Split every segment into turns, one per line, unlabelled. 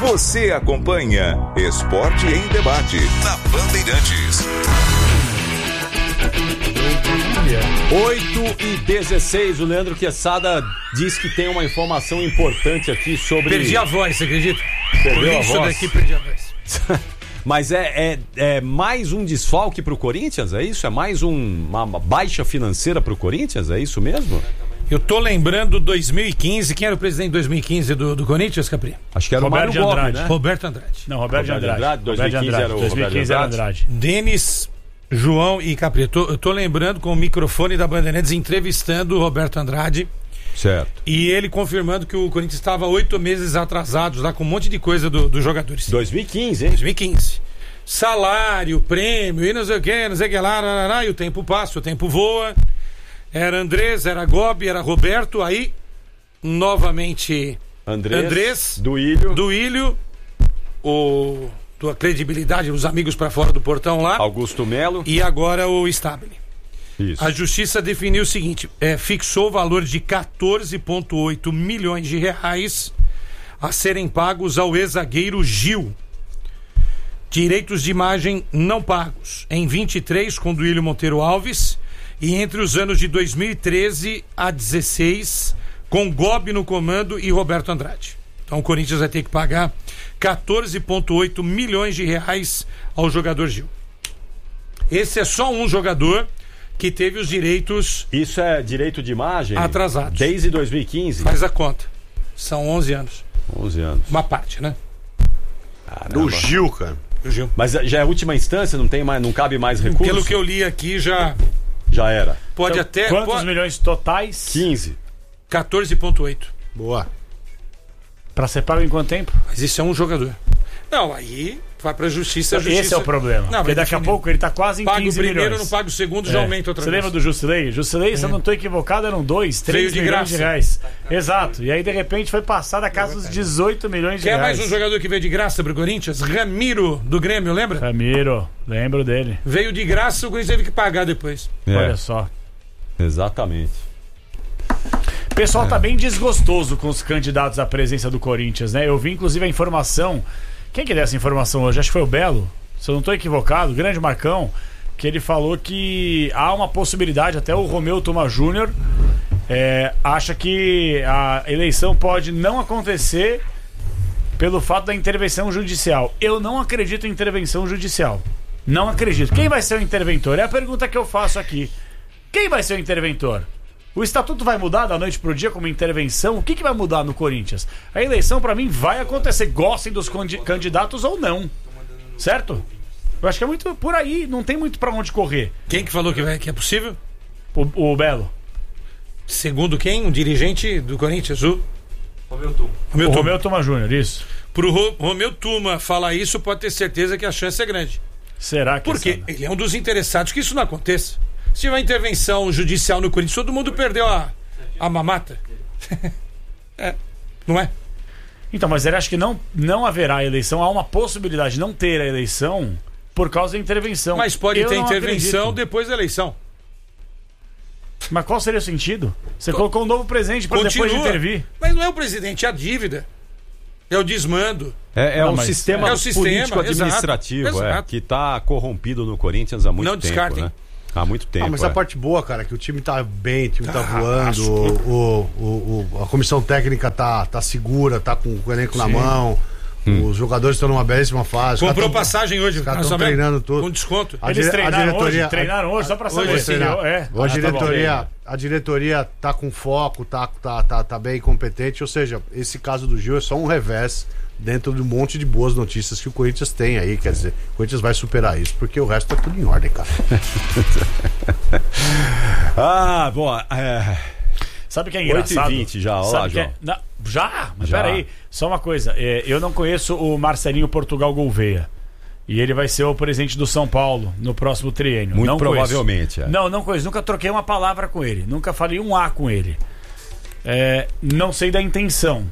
Você acompanha Esporte em Debate na Bandeirantes.
8h16, o Leandro Quesada diz que tem uma informação importante aqui sobre...
Perdi a voz, você acredita?
Perdeu a
isso
voz?
daqui perdi a voz.
Mas é mais um desfalque pro Corinthians, é isso? É mais uma baixa financeira pro Corinthians, é isso mesmo?
Eu tô lembrando 2015, quem era o presidente de 2015 do Corinthians, Capri?
Acho que era
Roberto
o Mário Gobi,
Andrade,
né?
Roberto Andrade.
Não, Roberto de Andrade.
2015 era o
2015 era Andrade.
Denis, João e Capri. Eu tô lembrando com o microfone da Bandeirantes entrevistando o Roberto Andrade.
Certo.
E ele confirmando que o Corinthians estava 8 meses atrasados lá com um monte de coisa dos jogadores.
2015, hein?
2015. Salário, prêmio e não sei o que lá, e o tempo passa, o tempo voa. Era Andrés, era Gobi, era Roberto, aí novamente Andrés
do
Ilho, tua credibilidade, os amigos para fora do portão lá.
Augusto Melo.
E agora o Stabile.
Isso.
A justiça definiu o seguinte, fixou o valor de 14,8 milhões de reais a serem pagos ao ex-zagueiro Gil. Direitos de imagem não pagos em 23 com Duílio Monteiro Alves e entre os anos de 2013 a 16 com Gobi no comando e Roberto Andrade. Então o Corinthians vai ter que pagar 14,8 milhões de reais ao jogador Gil. Esse é só um jogador que teve os direitos...
Isso é direito de imagem?
Atrasados.
Desde 2015?
Faz a conta. São 11 anos.
11 anos.
Uma parte, né?
Caramba.
Do Gil, cara.
O Gil.
Mas já é a última instância? Não cabe mais recurso?
Pelo que eu li aqui, já
era.
pode
Então,
até...
Quantos milhões totais?
15.
14,8.
Boa.
Pra ser pago em quanto tempo?
Mas isso é um jogador. Não, aí vai pra justiça.
Esse é o problema.
Não,
porque daqui a pouco ele tá quase em
paga
15
o primeiro,
milhões.
não paga o segundo, já aumenta outra
Você
vez.
lembra do Jusilei? Jusilei, se eu não tô equivocado, eram 2, 3
Veio de
milhões
graça.
de reais. Exato. E aí, de repente, foi passado a casa dos 18 milhões de
Quer
reais.
mais um jogador que veio de graça pro Corinthians? Ramiro, do Grêmio, lembra?
Ramiro, lembro dele.
Veio de graça, o Corinthians teve que pagar depois.
Olha só.
Exatamente.
O pessoal tá bem desgostoso com os candidatos à presença do Corinthians, né? Eu vi, inclusive, a informação... Quem que deu essa informação hoje? Acho que foi o Belo. Se eu não tô equivocado, o grande Marcão, que ele falou que há uma possibilidade, até o Romeu Tuma Júnior acha que a eleição pode não acontecer pelo fato da intervenção judicial. Eu não acredito em intervenção judicial. Não acredito. Quem vai ser o interventor? É a pergunta que eu faço aqui. Quem vai ser o interventor? O estatuto vai mudar da noite pro dia como intervenção? O que vai mudar no Corinthians? A eleição, pra mim, vai acontecer. Gostem dos candidatos ou não. Certo? Eu acho que é muito por aí. Não tem muito pra onde correr.
Quem que falou que é possível?
O Belo.
Segundo quem? Um dirigente do Corinthians? O
Romeu Tuma Júnior, isso.
Pro Romeu Tuma falar isso, pode ter certeza que a chance é grande.
Será que
Porque ele é um dos interessados que isso não aconteça. Se tiver intervenção judicial no Corinthians, todo mundo perdeu a mamata. Não é?
Então, mas ele acha que não haverá eleição. Há uma possibilidade de não ter a eleição por causa da intervenção.
Mas pode
Eu
ter
não
intervenção
acredito.
depois da eleição.
Mas qual seria o sentido? Você colocou um novo presidente para depois de intervir.
Mas não é o presidente, é a dívida. É o desmando.
O sistema político administrativo
exato.
que está corrompido no Corinthians há muito
Não
tempo.
descartem.
Né? Há muito tempo.
Mas a parte boa, cara, que o time tá bem, o time tá voando, a comissão técnica tá segura, tá com o elenco na mão, os jogadores estão numa belíssima fase.
Comprou passagem hoje,
os caras estão treinando tudo.
com desconto.
Eles treinaram hoje, só pra saber.
A diretoria tá com foco, tá bem competente, ou seja, esse caso do Gil é só um revés dentro de um monte de boas notícias que o Corinthians tem aí, quer dizer, o Corinthians vai superar isso, porque o resto tá tudo em ordem, cara.
Sabe o que é engraçado?
8h20 já, olha lá, João.
Já? Mas peraí, só uma coisa, eu não conheço o Marcelinho Portugal Gouveia. E ele vai ser o presidente do São Paulo no próximo triênio.
Muito provavelmente.
Não conheço, nunca troquei uma palavra com ele, nunca falei um A com ele. Não sei da intenção.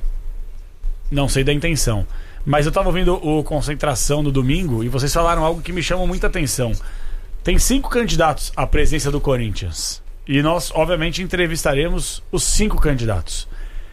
Mas eu tava ouvindo o Concentração no domingo e vocês falaram algo que me chamou muita atenção. Tem 5 candidatos à presidência do Corinthians. E nós, obviamente, entrevistaremos os 5 candidatos.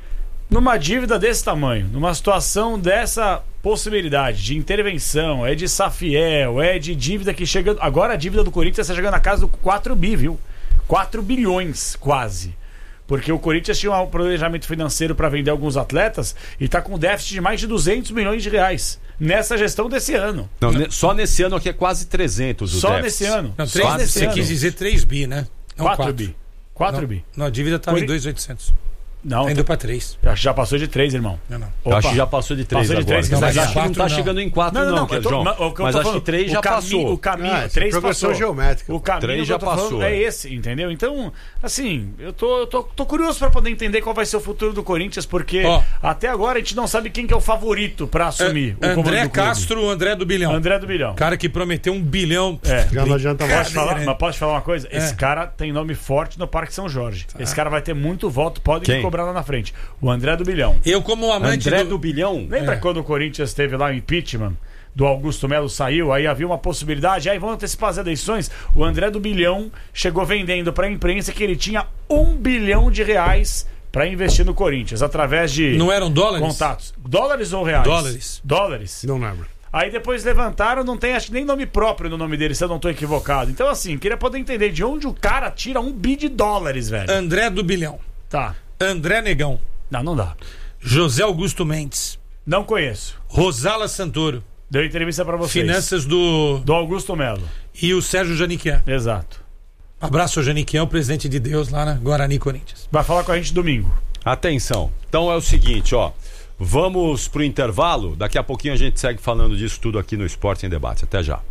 numa dívida desse tamanho, numa situação dessa possibilidade de intervenção, é de Safiel, é de dívida que chega... Agora a dívida do Corinthians está chegando na casa do 4 bi, viu? 4 bilhões, quase. Porque o Corinthians tinha um planejamento financeiro para vender alguns atletas e está com déficit de mais de 200 milhões de reais nessa gestão desse ano.
Não, só nesse ano aqui é quase 300 o
Só
déficit.
nesse ano.
Não,
Só nesse
você
ano.
quis dizer 3 bi, né? Não
4 bi. 4
não,
bi.
Não, a dívida estava em 2.800.
Não,
Tá indo para 3.
acho que já passou de 3, irmão.
Não.
Eu acho que já passou de 3
Passou de
agora.
3,
Mas
não,
acho que não tá
não.
chegando em 4 não, João. Mas acho que 3 já passou.
O caminho,
essa
3
progressão
passou.
geométrica.
O caminho
3
que
já
eu tô falando
passou,
é
é.
esse, entendeu? Então, assim, eu tô curioso pra poder entender qual vai ser o futuro do Corinthians, porque até agora a gente não sabe quem que é o favorito pra assumir o comando do
André
clube.
Castro, André do Bilhão.
André do Bilhão.
Cara que prometeu 1 bilhão.
Já não adianta mais.
Mas posso te falar uma coisa? Esse cara tem nome forte no Parque São Jorge. Esse cara vai ter muito voto, pode
Quem?
me cobrar lá na frente. O André do Bilhão.
Eu, como amante
André do Bilhão?
Lembra quando o Corinthians teve lá o impeachment do Augusto Melo, saiu, aí havia uma possibilidade, aí vão antecipar as eleições. O André do Bilhão chegou vendendo pra imprensa que ele tinha R$1 bilhão pra investir no Corinthians, através de
Não eram dólares?
contatos. Dólares ou reais? Dólares.
Não lembro.
Aí depois levantaram, não tem acho que nem nome próprio no nome dele, se eu não tô equivocado. Então assim, queria poder entender de onde o cara tira $1 bi, velho.
André do Bilhão.
Tá.
André Negão.
Não dá.
José Augusto Mendes.
Não conheço.
Rosala Santoro.
Deu entrevista pra vocês.
Finanças do
Augusto Melo.
E o Sérgio Janiquian.
Exato.
Abraço ao Janiquian, o presidente de Deus lá na Guarani Corinthians.
Vai falar com a gente domingo.
Atenção. Então é o seguinte, ó. Vamos pro intervalo. Daqui a pouquinho a gente segue falando disso tudo aqui no Esporte em Debate. Até já.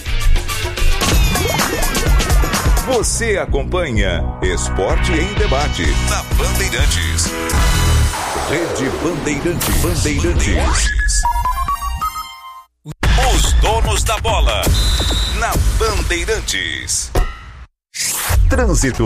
Você acompanha Esporte em Debate na Bandeirantes. Rede Bandeirantes. Os donos da bola na Bandeirantes. Trânsito.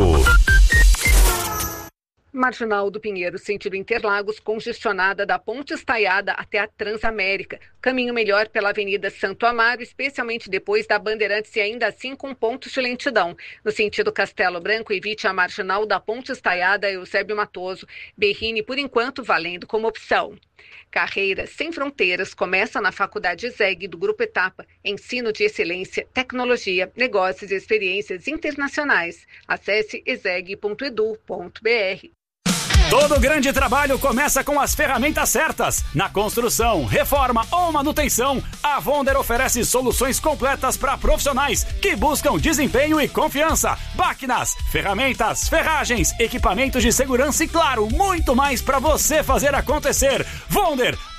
Marginal do Pinheiro, sentido Interlagos, congestionada da Ponte Estaiada até a Transamérica. Caminho melhor pela Avenida Santo Amaro, especialmente depois da Bandeirantes e ainda assim com pontos de lentidão. No sentido Castelo Branco, evite a Marginal da Ponte Estaiada Eusébio Matoso. Berrini, por enquanto, valendo como opção. Carreira Sem Fronteiras começa na Faculdade ESEG do Grupo Etapa. Ensino de excelência, tecnologia, negócios e experiências internacionais. Acesse eseg.edu.br.
Todo grande trabalho começa com as ferramentas certas. Na construção, reforma ou manutenção, a Wonder oferece soluções completas para profissionais que buscam desempenho e confiança. Máquinas, ferramentas, ferragens, equipamentos de segurança e, claro, muito mais para você fazer acontecer. Wonder,